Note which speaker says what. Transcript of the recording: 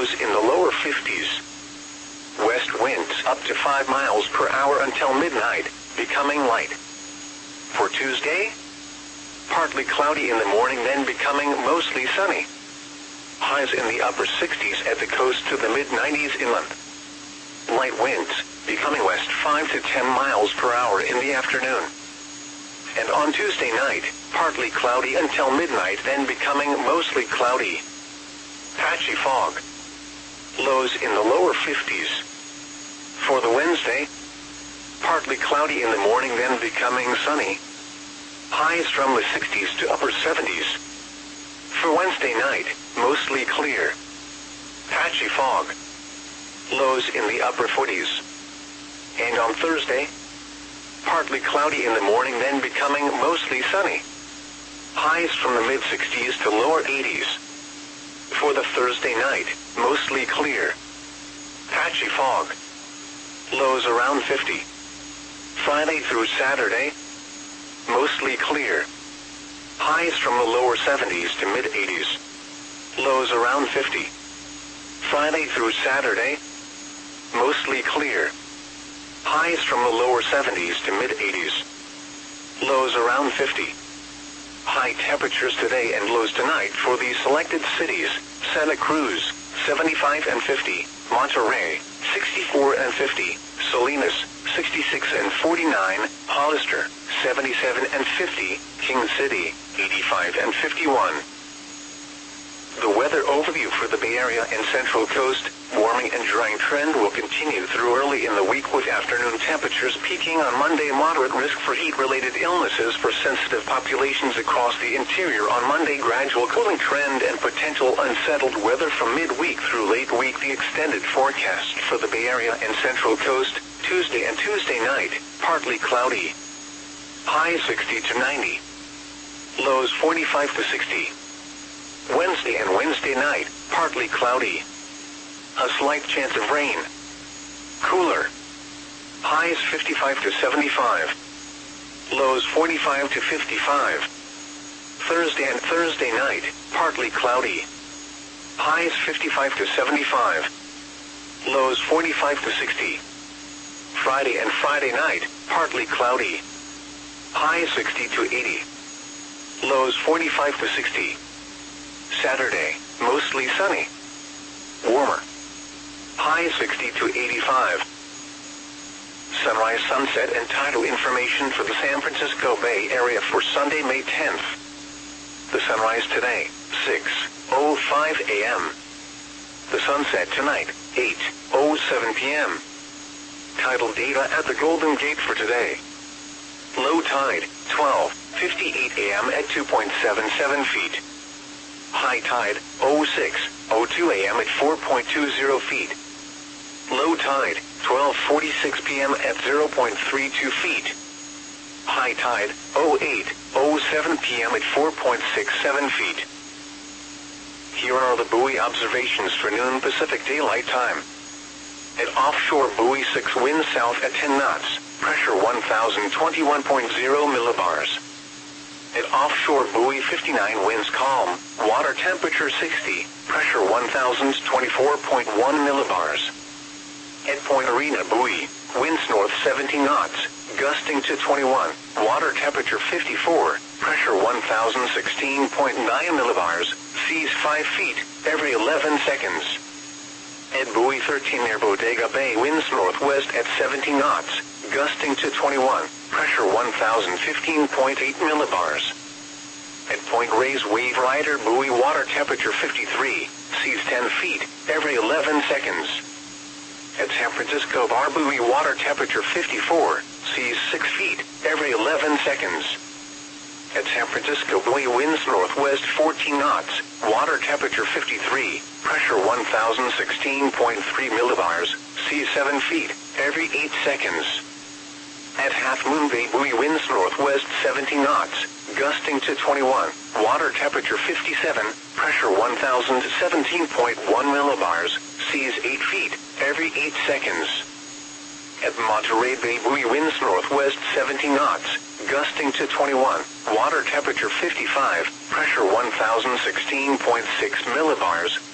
Speaker 1: lows in the lower 50s. West winds up to 5 miles per hour until midnight, becoming light. For Tuesday, partly cloudy in the morning, then becoming mostly sunny. Highs in the upper 60s at the coast to the mid-90s inland. Light winds, becoming west 5 to 10 miles per hour in the afternoon. And on Tuesday night, partly cloudy until midnight, then becoming mostly cloudy. Patchy fog. Lows in the lower 50s. For the Wednesday, partly cloudy in the morning, then becoming sunny. Highs from the 60s to upper 70s. For Wednesday night, mostly clear. Patchy fog. Lows in the upper 40s. And on Thursday, partly cloudy in the morning, then becoming mostly sunny. Highs from the mid-60s to lower 80s. For the Thursday night, mostly clear. Patchy fog. Lows around 50. Friday through Saturday, mostly clear. Highs from the lower 70s to mid-80s. Lows around 50. Friday through Saturday, mostly clear. Highs from the lower 70s to mid-80s. Lows around 50. High temperatures today and lows tonight for the selected cities: Santa Cruz, 75 and 50, Monterey, 64 and 50, Salinas, 66 and 49, Hollister, 77 and 50, King City, 85 and 51. The weather overview for the Bay Area and Central Coast: warming and drying trend will continue through early in the week, with afternoon temperatures peaking on Monday. Moderate risk for heat-related illnesses for sensitive populations across the interior on Monday. Gradual cooling trend and potential unsettled weather from midweek through late week. The extended forecast for the Bay Area and Central Coast: Tuesday and Tuesday night, partly cloudy. High 60 to 90. Lows 45 to 60. Wednesday and Wednesday night, partly cloudy. A slight chance of rain. Cooler. Highs 55 to 75. Lows 45 to 55. Thursday and Thursday night, partly cloudy. Highs 55 to 75. Lows 45 to 60. Friday and Friday night, partly cloudy. Highs 60 to 80. Lows 45 to 60. Saturday, mostly sunny. Warmer. High 60 to 85. Sunrise, sunset, and tidal information for the San Francisco Bay Area for Sunday, May 10th. The sunrise today, 6:05 a.m. The sunset tonight, 8:07 p.m. Tidal data at the Golden Gate for today. Low tide, 12:58 a.m. at 2.77 feet. High tide, 06:02 a.m. at 4.20 feet. Low tide, 12:46 p.m. at 0.32 feet. High tide, 08:07 p.m. at 4.67 feet. Here are the buoy observations for noon Pacific Daylight Time. At offshore buoy 6, wind south at 10 knots, pressure 1021.0 millibars. At offshore buoy 59, winds calm, water temperature 60, pressure 1024.1 millibars. At Point Arena buoy, winds north 70 knots, gusting to 21, water temperature 54, pressure 1016.9 millibars, seas 5 feet, every 11 seconds. At buoy 13 near Bodega Bay, winds northwest at 70 knots, gusting to 21, pressure 1015.8 millibars. At Point Reyes Wave Rider buoy, water temperature 53, seas 10 feet, every 11 seconds. At San Francisco Bar buoy, water temperature 54, seas 6 feet, every 11 seconds. At San Francisco buoy, winds northwest 14 knots, water temperature 53, pressure 1016.3 millibars, seas 7 feet, every 8 seconds. At Half Moon Bay buoy, winds northwest 70 knots, gusting to 21, water temperature 57, pressure 1017.1 millibars, seas 8 feet, every 8 seconds. At Monterey Bay buoy, winds northwest 70 knots, gusting to 21, water temperature 55, pressure 1016.6 millibars,